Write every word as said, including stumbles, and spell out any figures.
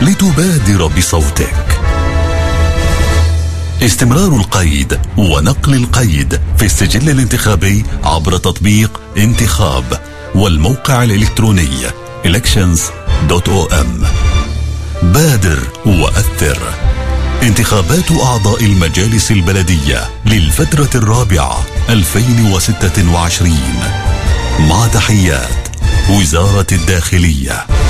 لتبادر بصوتك. استمرار القيد ونقل القيد في السجل الانتخابي عبر تطبيق انتخاب والموقع الإلكتروني elections دوت او ام. بادر وأثر. انتخابات أعضاء المجالس البلدية للفترة الرابعة ألفين وستة وعشرين، مع تحيات وزارة الداخلية.